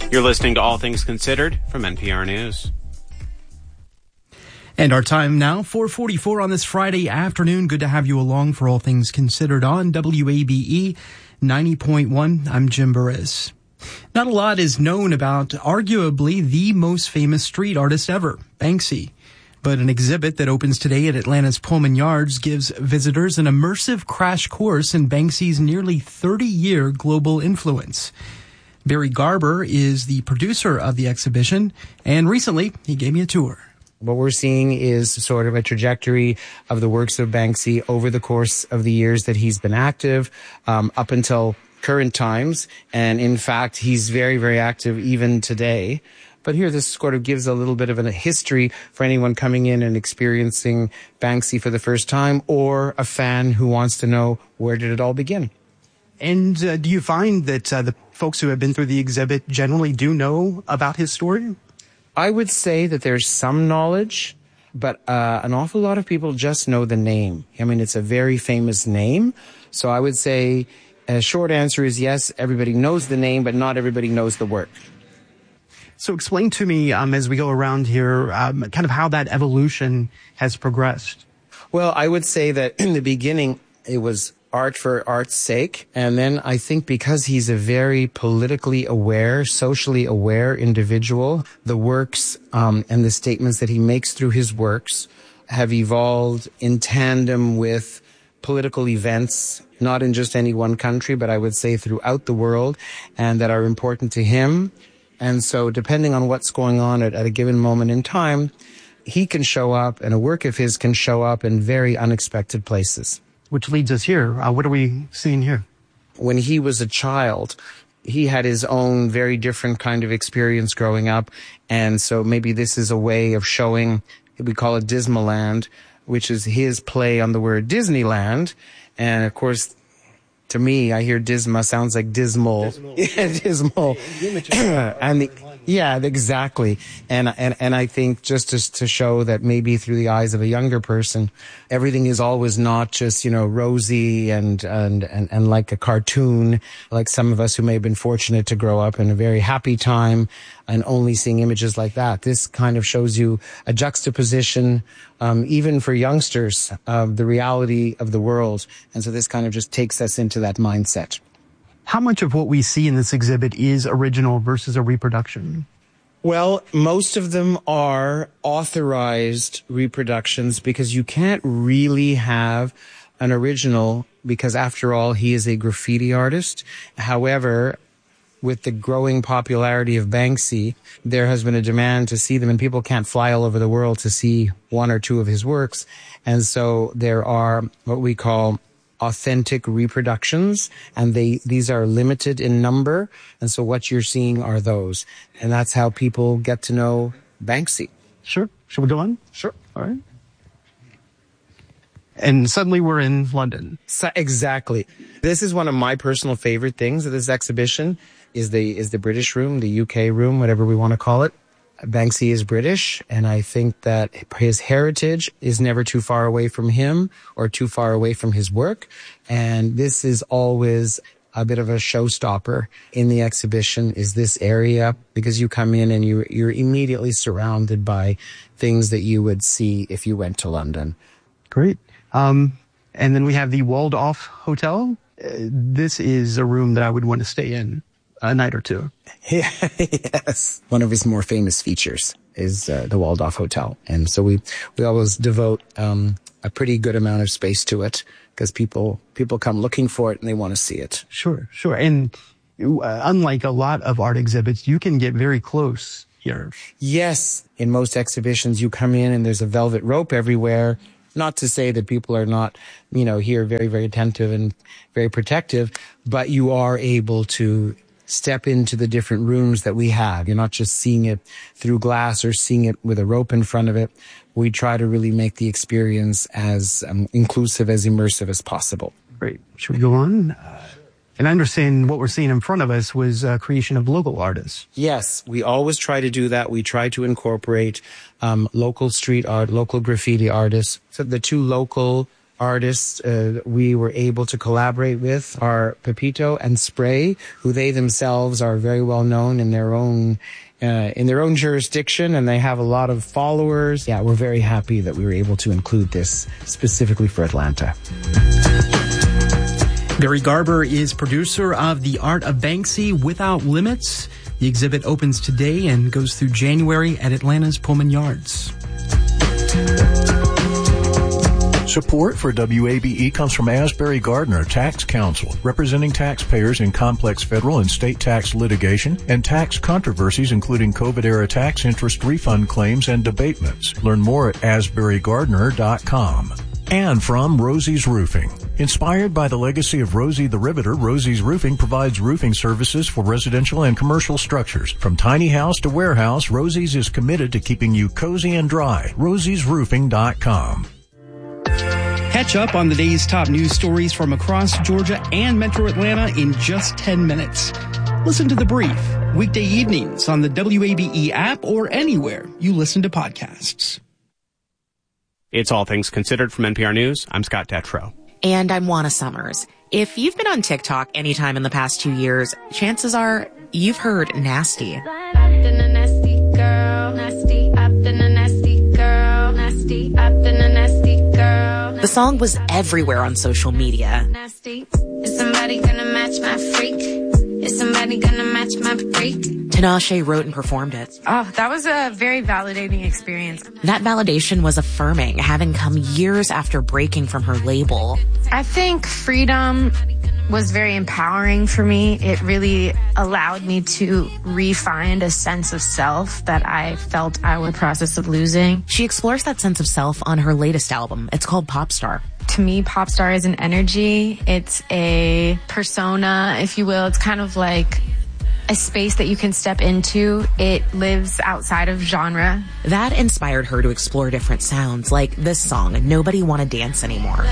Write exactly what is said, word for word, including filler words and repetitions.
You're listening to All Things Considered from N P R News. And our time now, four forty-four on this Friday afternoon. Good to have you along for All Things Considered on W A B E ninety point one. I'm Jim Burris. Not a lot is known about arguably the most famous street artist ever, Banksy. But an exhibit that opens today at Atlanta's Pullman Yards gives visitors an immersive crash course in Banksy's nearly thirty-year global influence. Barry Garber is the producer of the exhibition, and recently he gave me a tour. What we're seeing is sort of a trajectory of the works of Banksy over the course of the years that he's been active, um, up until current times. And in fact, he's very, very active even today. But here, this sort of gives a little bit of a history for anyone coming in and experiencing Banksy for the first time, or a fan who wants to know, where did it all begin? And uh, do you find that uh, the folks who have been through the exhibit generally do know about his story? I would say that there's some knowledge, but uh, an awful lot of people just know the name. I mean, it's a very famous name. So I would say a short answer is yes, everybody knows the name, but not everybody knows the work. So explain to me, um, as we go around here, um, kind of how that evolution has progressed. Well, I would say that in the beginning, it was art for art's sake. And then I think because he's a very politically aware, socially aware individual, the works um, and the statements that he makes through his works have evolved in tandem with political events, not in just any one country, but I would say throughout the world, and that are important to him. And so depending on what's going on at, at a given moment in time, he can show up, and a work of his can show up in very unexpected places. Which leads us here. Uh, what are we seeing here? When he was a child, he had his own very different kind of experience growing up. And so maybe this is a way of showing, we call it Dismaland, which is his play on the word Disneyland. And of course, to me, I hear Disma sounds like dismal. Dismal. Yeah, dismal. and the, yeah, exactly. And, and, and I think just to, to show that maybe through the eyes of a younger person, everything is always not just, you know, rosy and, and, and, and like a cartoon, like some of us who may have been fortunate to grow up in a very happy time and only seeing images like that. This kind of shows you a juxtaposition, um, even for youngsters, of the reality of the world. And so this kind of just takes us into that mindset. How much of what we see in this exhibit is original versus a reproduction? Well, most of them are authorized reproductions, because you can't really have an original, because after all, he is a graffiti artist. However, with the growing popularity of Banksy, there has been a demand to see them, and people can't fly all over the world to see one or two of his works. And so there are what we call authentic reproductions, and they these are limited in number. And so what you're seeing are those. And that's how people get to know Banksy. Sure. Shall we go on? Sure. All right. And suddenly we're in London. So, exactly. This is one of my personal favorite things of this exhibition, is the is the British room, the U K room, whatever we want to call it. Banksy is British, and I think that his heritage is never too far away from him or too far away from his work. And this is always a bit of a showstopper in the exhibition, is this area, because you come in and you, you're immediately surrounded by things that you would see if you went to London. Great. Um, and then we have the Waldorf Hotel. Uh, this is a room that I would want to stay in a night or two. Yeah, yes. One of his more famous features is uh, the Waldorf Hotel. And so we, we always devote um, a pretty good amount of space to it, because people, people come looking for it and they want to see it. Sure, sure. And uh, unlike a lot of art exhibits, you can get very close here. Yes. In most exhibitions, you come in and there's a velvet rope everywhere. Not to say that people are not, you know, here very, very attentive and very protective, but you are able to step into the different rooms that we have. You're not just seeing it through glass or seeing it with a rope in front of it. We try to really make the experience as um, inclusive, as immersive as possible. Great. Should we go on? Uh, and I understand what we're seeing in front of us was a creation of local artists. Yes, we always try to do that. We try to incorporate um, local street art, local graffiti artists. So the two local artists uh, we were able to collaborate with are Pepito and Spray, who they themselves are very well known in their own uh, in their own jurisdiction, and they have a lot of followers. Yeah, we're very happy that we were able to include this specifically for Atlanta. Barry Garber is producer of The Art of Banksy Without Limits. The exhibit opens today and goes through January at Atlanta's Pullman Yards. Support for W A B E comes from Asbury Gardner Tax Counsel, representing taxpayers in complex federal and state tax litigation and tax controversies, including COVID-era tax interest refund claims and debatements. Learn more at asbury gardner dot com. And from Rosie's Roofing. Inspired by the legacy of Rosie the Riveter, Rosie's Roofing provides roofing services for residential and commercial structures. From tiny house to warehouse, Rosie's is committed to keeping you cozy and dry. rosies roofing dot com. Catch up on the day's top news stories from across Georgia and Metro Atlanta in just ten minutes. Listen to The Brief, weekday evenings on the W A B E app or anywhere you listen to podcasts. It's All Things Considered from N P R News. I'm Scott Detrow. And I'm Juana Summers. If you've been on TikTok anytime in the past two years, chances are you've heard nasty. The song was everywhere on social media. Nasty. Is somebody gonna match my freak? Is somebody gonna match my freak? Tinashe wrote and performed it. Oh, that was a very validating experience. That validation was affirming, having come years after breaking from her label. I think freedom was very empowering for me. It really allowed me to re-find a sense of self that I felt I was in the process of losing. She explores that sense of self on her latest album. It's called Popstar. To me, Popstar is an energy. It's a persona, if you will. It's kind of like a space that you can step into. It lives outside of genre. That inspired her to explore different sounds, like this song, Nobody Wanna Dance Anymore.